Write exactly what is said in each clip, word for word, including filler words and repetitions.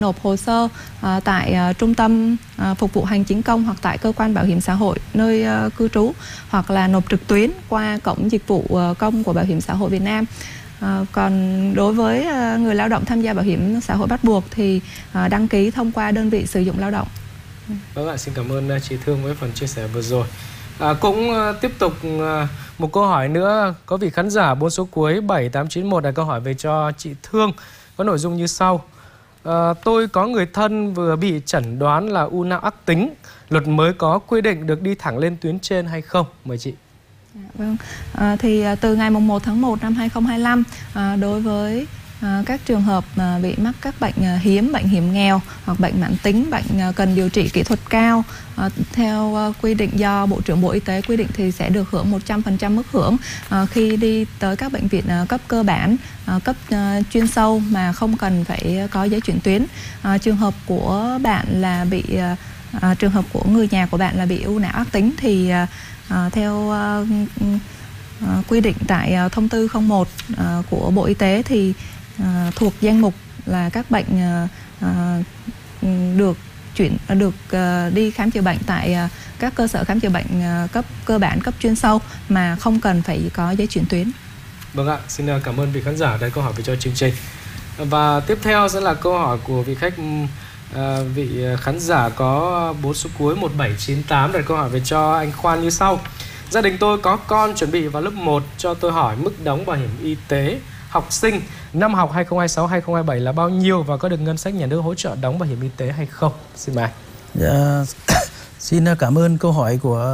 nộp hồ sơ à, tại à, trung tâm à, phục vụ hành chính công hoặc tại cơ quan bảo hiểm xã hội nơi à, cư trú, hoặc là nộp trực tuyến qua cổng dịch vụ à, công của Bảo hiểm xã hội Việt Nam. À, còn đối với à, người lao động tham gia bảo hiểm xã hội bắt buộc thì à, đăng ký thông qua đơn vị sử dụng lao động. Vâng ạ, xin cảm ơn chị Thương với phần chia sẻ vừa rồi. À, cũng uh, tiếp tục uh, một câu hỏi nữa, có vị khán giả bốn số cuối bảy tám chín một đặt câu hỏi về cho chị Thương, có nội dung như sau. À, tôi có người thân vừa bị chẩn đoán là u não ác tính, luật mới có quy định được đi thẳng lên tuyến trên hay không? Mời chị. Vâng, à, thì từ ngày mùng một tháng một năm hai nghìn không trăm hai mươi lăm, à, đối với à, các trường hợp à, bị mắc các bệnh à, hiếm, bệnh hiểm nghèo hoặc bệnh mãn tính, bệnh à, cần điều trị kỹ thuật cao, à, theo à, quy định do Bộ trưởng Bộ Y tế quy định thì sẽ được hưởng một trăm phần trăm mức hưởng à, khi đi tới các bệnh viện à, cấp cơ bản, à, cấp à, chuyên sâu mà không cần phải có giấy chuyển tuyến. À, trường hợp của bạn là bị à, à, trường hợp của người nhà của bạn là bị u não ác tính thì à, À, theo uh, uh, quy định tại uh, thông tư không một uh, của Bộ Y tế thì uh, thuộc danh mục là các bệnh uh, uh, được chuyển được uh, đi khám chữa bệnh tại uh, các cơ sở khám chữa bệnh uh, cấp cơ bản, cấp chuyên sâu mà không cần phải có giấy chuyển tuyến. Vâng ạ, xin cảm ơn vị khán giả đặt câu hỏi về cho chương trình. Và tiếp theo sẽ là câu hỏi của vị khách À, vị khán giả có bốn số cuối một bảy chín tám đặt câu hỏi về cho anh Khoan như sau. Gia đình tôi có con chuẩn bị vào lớp một, cho tôi hỏi mức đóng bảo hiểm y tế học sinh năm học hai nghìn không trăm hai mươi sáu hai nghìn không trăm hai mươi bảy là bao nhiêu và có được ngân sách nhà nước hỗ trợ đóng bảo hiểm y tế hay không? Xin mời. Dạ, xin cảm ơn câu hỏi của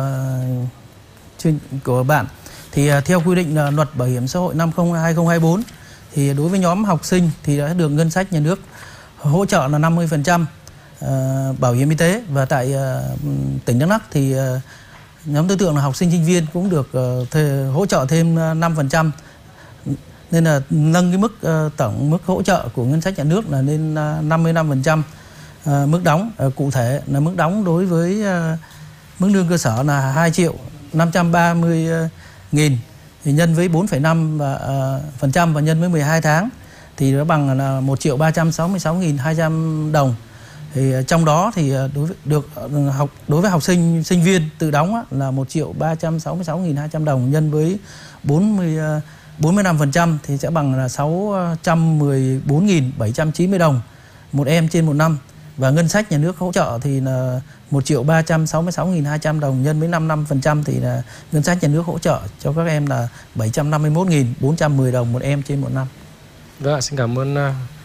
của bạn. Thì theo quy định là luật bảo hiểm xã hội năm hai nghìn không trăm hai mươi tư thì đối với nhóm học sinh thì đã được ngân sách nhà nước hỗ trợ là năm mươi phần trăm uh, bảo hiểm y tế, và tại uh, tỉnh Đắk Lắk thì uh, nhóm đối tượng là học sinh sinh viên cũng được uh, thề, hỗ trợ thêm uh, năm phần trăm, nên là nâng cái mức uh, tổng mức hỗ trợ của ngân sách nhà nước là lên uh, năm mươi lăm phần trăm uh, mức đóng. Uh, cụ thể là mức đóng đối với uh, mức lương cơ sở là hai triệu năm trăm ba mươi nghìn thì nhân với bốn phẩy năm phần trăm và nhân với mười hai tháng thì nó bằng là một triệu ba trăm sáu mươi sáu nghìn hai trăm đồng. Thì trong đó thì đối với được học đối với học sinh sinh viên tự đóng á, là một triệu ba trăm sáu mươi sáu nghìn hai trăm đồng nhân với bốn mươi bốn mươi lăm phần trăm thì sẽ bằng là sáu trăm mười bốn nghìn bảy trăm chín mươi đồng một em trên một năm. Và ngân sách nhà nước hỗ trợ thì là một triệu ba trăm sáu mươi sáu nghìn hai trăm đồng nhân với năm mươi lăm phần trăm thì là ngân sách nhà nước hỗ trợ cho các em là bảy trăm năm mươi mốt nghìn bốn trăm mười đồng một em trên một năm. Vâng, xin cảm ơn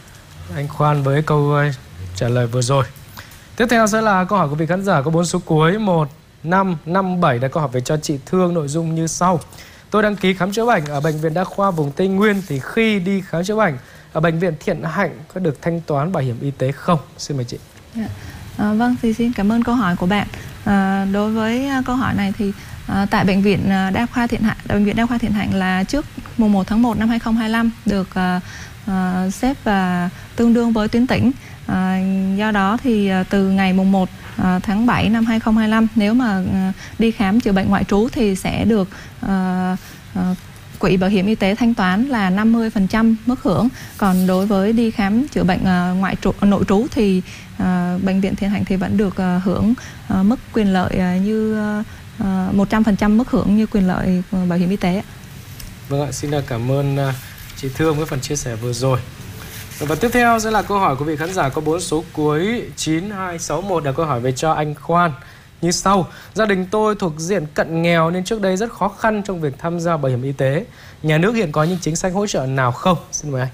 anh Khoan với câu trả lời vừa rồi. Tiếp theo sẽ là câu hỏi của vị khán giả có bốn số cuối một năm năm bảy đặt câu hỏi về cho chị Thương, nội dung như sau. Tôi đăng ký khám chữa bệnh ở Bệnh viện Đa khoa vùng Tây Nguyên thì khi đi khám chữa bệnh ở Bệnh viện Thiện Hạnh có được thanh toán bảo hiểm y tế không? Xin mời chị. Yeah. À, vâng, thì xin cảm ơn câu hỏi của bạn. À, đối với câu hỏi này thì à, tại Bệnh viện Đa khoa Thiện Hạnh, Bệnh viện Đa khoa Thiện Hạnh là trước mùng một tháng một năm hai nghìn không trăm hai mươi lăm được à, à, xếp và tương đương với tuyến tỉnh. À, do đó thì à, từ ngày mùng một à, tháng bảy năm hai nghìn không trăm hai mươi lăm nếu mà à, đi khám chữa bệnh ngoại trú thì sẽ được à, à, Quỹ Bảo hiểm Y tế thanh toán là năm mươi phần trăm mức hưởng. Còn đối với đi khám chữa bệnh uh, ngoại trụ, nội trú thì uh, Bệnh viện Thiện Hạnh thì vẫn được uh, hưởng uh, mức quyền lợi uh, như uh, một trăm phần trăm mức hưởng như quyền lợi của bảo hiểm y tế. Vâng ạ, xin cảm ơn uh, chị Thương với phần chia sẻ vừa rồi. Và tiếp theo sẽ là câu hỏi của vị khán giả có bốn số cuối chín hai sáu một đặt câu hỏi về cho anh Khoan như sau. Gia đình tôi thuộc diện cận nghèo nên trước đây rất khó khăn trong việc tham gia bảo hiểm y tế. Nhà nước hiện có những chính sách hỗ trợ nào không? Xin mời anh.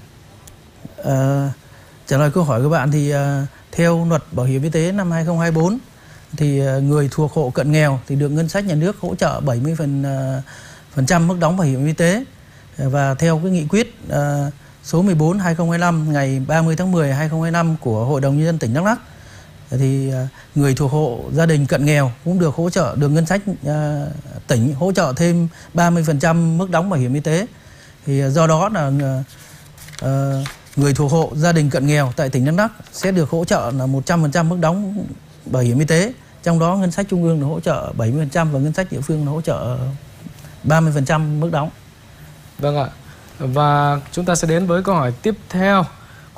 À, trả lời câu hỏi của bạn thì uh, theo luật bảo hiểm y tế năm hai nghìn không trăm hai mươi tư thì uh, người thuộc hộ cận nghèo thì được ngân sách nhà nước hỗ trợ bảy mươi phần uh, phần trăm mức đóng bảo hiểm y tế. Và theo cái nghị quyết uh, số mười bốn hai nghìn không trăm hai mươi lăm ngày ba mươi tháng mười hai nghìn không trăm hai mươi lăm của Hội đồng Nhân dân tỉnh Đắk Lắk thì người thuộc hộ gia đình cận nghèo cũng được hỗ trợ, được ngân sách uh, tỉnh hỗ trợ thêm ba mươi phần trăm mức đóng bảo hiểm y tế. Thì do đó là uh, người thuộc hộ gia đình cận nghèo tại tỉnh Đắk Lắk sẽ được hỗ trợ là một trăm phần trăm mức đóng bảo hiểm y tế. Trong đó ngân sách trung ương là hỗ trợ bảy mươi phần trăm và ngân sách địa phương là hỗ trợ ba mươi phần trăm mức đóng. Vâng ạ. Và chúng ta sẽ đến với câu hỏi tiếp theo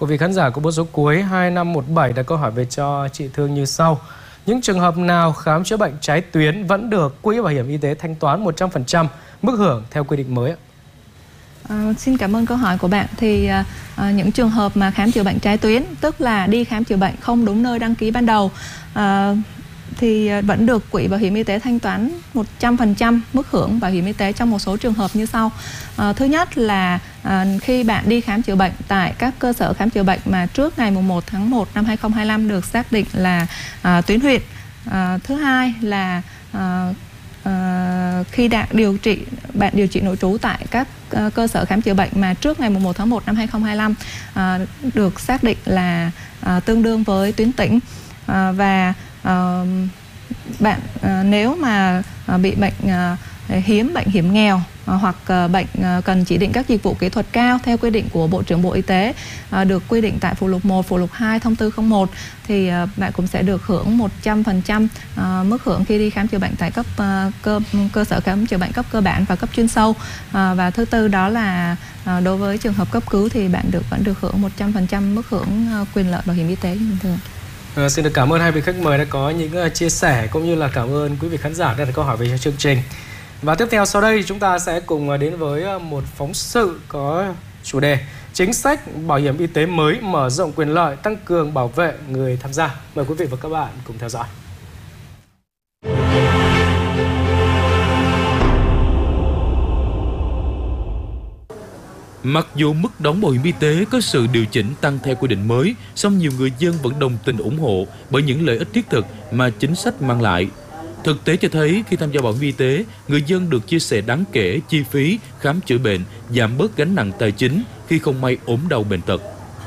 của vị khán giả có bốn số cuối hai năm một bảy đặt câu hỏi về cho chị Thương như sau. Những trường hợp nào khám chữa bệnh trái tuyến vẫn được Quỹ Bảo hiểm Y tế thanh toán một trăm phần trăm mức hưởng theo quy định mới ạ? À, xin cảm ơn câu hỏi của bạn. Thì à, những trường hợp mà khám chữa bệnh trái tuyến, tức là đi khám chữa bệnh không đúng nơi đăng ký ban đầu, à, thì vẫn được Quỹ Bảo hiểm Y tế thanh toán một trăm phần trăm mức hưởng bảo hiểm y tế trong một số trường hợp như sau. À, thứ nhất là à, khi bạn đi khám chữa bệnh tại các cơ sở khám chữa bệnh mà trước ngày mùng một tháng một năm hai nghìn không trăm hai mươi lăm được xác định là à, tuyến huyện. À, thứ hai là à, à, khi đang điều trị bạn điều trị nội trú tại các à, cơ sở khám chữa bệnh mà trước ngày mùng một tháng một năm hai nghìn không trăm hai mươi lăm à, được xác định là à, tương đương với tuyến tỉnh. À, và à, bạn à, nếu mà à, bị bệnh à, hiếm, bệnh hiểm nghèo à, hoặc à, bệnh à, cần chỉ định các dịch vụ kỹ thuật cao theo quy định của Bộ trưởng Bộ Y tế à, được quy định tại phụ lục một, phụ lục hai thông tư không một, thì à, bạn cũng sẽ được hưởng một trăm phần trăm à, mức hưởng khi đi khám chữa bệnh tại cấp à, cơ cơ sở khám chữa bệnh cấp cơ bản và cấp chuyên sâu. À, và thứ tư đó là à, đối với trường hợp cấp cứu thì bạn được vẫn được hưởng một trăm phần trăm mức hưởng à, quyền lợi bảo hiểm y tế như bình thường. À, xin được cảm ơn hai vị khách mời đã có những uh, chia sẻ, cũng như là cảm ơn quý vị khán giả đã đặt câu hỏi về chương trình. Và tiếp theo sau đây chúng ta sẽ cùng uh, đến với uh, một phóng sự có chủ đề chính sách bảo hiểm y tế mới mở rộng quyền lợi, tăng cường bảo vệ người tham gia. Mời quý vị và các bạn cùng theo dõi. Mặc dù mức đóng bảo hiểm y tế có sự điều chỉnh tăng theo quy định mới, song nhiều người dân vẫn đồng tình ủng hộ bởi những lợi ích thiết thực mà chính sách mang lại. Thực tế cho thấy khi tham gia bảo hiểm y tế, người dân được chia sẻ đáng kể chi phí khám chữa bệnh, giảm bớt gánh nặng tài chính khi không may ốm đau bệnh tật.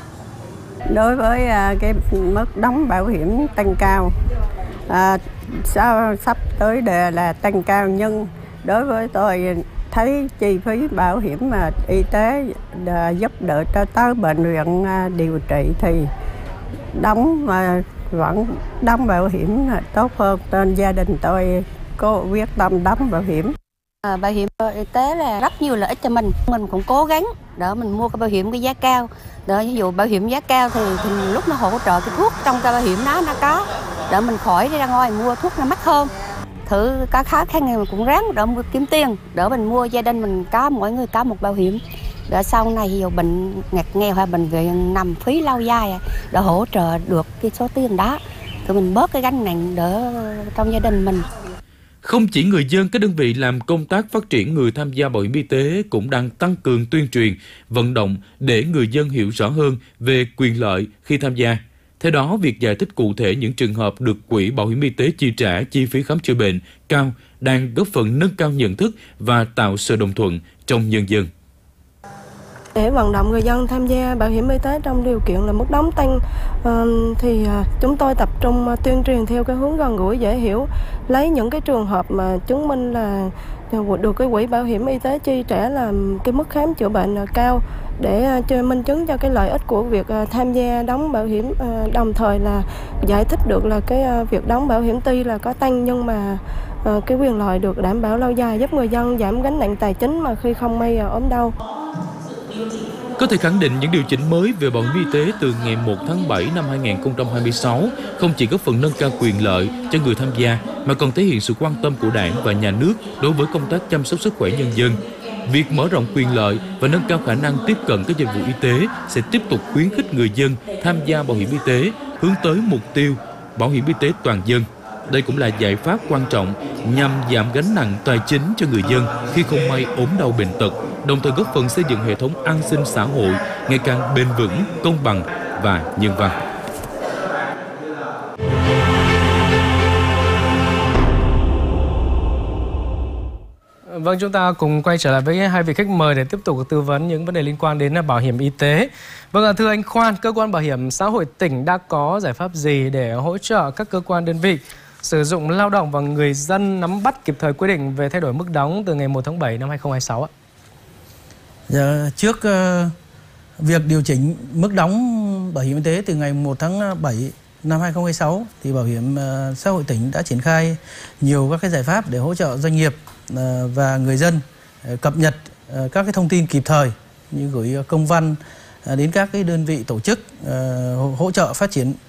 Đối với cái mức đóng bảo hiểm tăng cao, à, sao sắp tới đề là tăng cao, nhưng đối với tôi thấy chi phí bảo hiểm mà y tế giúp đỡ cho tới bệnh viện điều trị thì đóng mà vẫn đóng bảo hiểm là tốt hơn, nên gia đình tôi có quyết tâm đóng bảo hiểm. À, bảo hiểm y tế là rất nhiều lợi ích cho mình, mình cũng cố gắng để mình mua cái bảo hiểm cái giá cao. Để ví dụ bảo hiểm giá cao thì, thì lúc nó hỗ trợ cái thuốc trong cái bảo hiểm đó nó có, để mình khỏi đi ra ngoài mua thuốc nó mắc hơn. Thử có khó khăn này mình cũng ráng để kiếm tiền, để mình mua, gia đình mình có mỗi người có một bảo hiểm. Để sau này ví dụ bệnh ngặt nghèo hay bệnh viện nằm phí lâu dài để hỗ trợ được cái số tiền đó, thì mình bớt cái gánh nặng đỡ trong gia đình mình. Không chỉ người dân, các đơn vị làm công tác phát triển người tham gia bảo hiểm y tế cũng đang tăng cường tuyên truyền, vận động để người dân hiểu rõ hơn về quyền lợi khi tham gia. Theo đó, việc giải thích cụ thể những trường hợp được Quỹ Bảo hiểm Y tế chi trả chi phí khám chữa bệnh cao đang góp phần nâng cao nhận thức và tạo sự đồng thuận trong nhân dân. Để vận động người dân tham gia bảo hiểm y tế trong điều kiện là mức đóng tăng, thì chúng tôi tập trung tuyên truyền theo cái hướng gần gũi, dễ hiểu, lấy những cái trường hợp mà chứng minh là được cái Quỹ Bảo hiểm Y tế chi trả là cái mức khám chữa bệnh là cao, để cho minh chứng cho cái lợi ích của việc tham gia đóng bảo hiểm, đồng thời là giải thích được là cái việc đóng bảo hiểm tuy là có tăng nhưng mà cái quyền lợi được đảm bảo lâu dài, giúp người dân giảm gánh nặng tài chính mà khi không may ốm đau. Có thể khẳng định những điều chỉnh mới về bảo hiểm y tế từ ngày một tháng bảy năm hai nghìn không trăm hai mươi sáu không chỉ góp phần nâng cao quyền lợi cho người tham gia mà còn thể hiện sự quan tâm của Đảng và Nhà nước đối với công tác chăm sóc sức khỏe nhân dân. Việc mở rộng quyền lợi và nâng cao khả năng tiếp cận các dịch vụ y tế sẽ tiếp tục khuyến khích người dân tham gia bảo hiểm y tế, hướng tới mục tiêu bảo hiểm y tế toàn dân. Đây cũng là giải pháp quan trọng nhằm giảm gánh nặng tài chính cho người dân khi không may ốm đau bệnh tật, đồng thời góp phần xây dựng hệ thống an sinh xã hội ngày càng bền vững, công bằng và nhân văn. Vâng, chúng ta cùng quay trở lại với hai vị khách mời để tiếp tục tư vấn những vấn đề liên quan đến bảo hiểm y tế. Vâng, thưa anh Khoan, cơ quan bảo hiểm xã hội tỉnh đã có giải pháp gì để hỗ trợ các cơ quan đơn vị sử dụng lao động và người dân nắm bắt kịp thời quy định về thay đổi mức đóng từ ngày một tháng bảy năm hai nghìn không trăm hai mươi sáu ạ? Dạ, trước uh, việc điều chỉnh mức đóng bảo hiểm y tế từ ngày một tháng bảy năm hai nghìn không trăm hai mươi sáu thì Bảo hiểm uh, xã hội tỉnh đã triển khai nhiều các cái giải pháp để hỗ trợ doanh nghiệp uh, và người dân uh, cập nhật uh, các cái thông tin kịp thời, như gửi công văn đến các cái đơn vị tổ chức hỗ trợ phát triển